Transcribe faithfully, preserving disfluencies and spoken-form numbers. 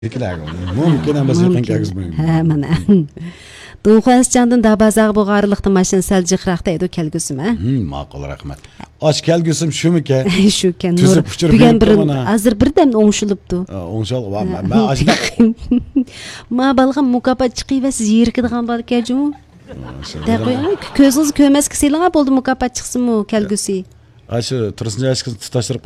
Mümkün ama yakın kelgizmeyin. Ha, mana. Doğuqanıscandan da bazaq boğarılıqda maşın sәл jiqraqda edi kelgüsüm, ha? Hmm, maqul rahmat. Aç kelgüsüm şu mu ke? Şu ken. Tüzüp uçurup Bügen bir bana. azır birden oңшылыпты. Oңşal va ma aç. Ma balğam mukapa çıqı ve siz yirkidigan bal kejum. Da qo'ying, ko'zingiz ko'mas kiselaga bo'ldi mukapa chiqsinmi kelgusi. Aç, tursun yaşkın tutaştırıp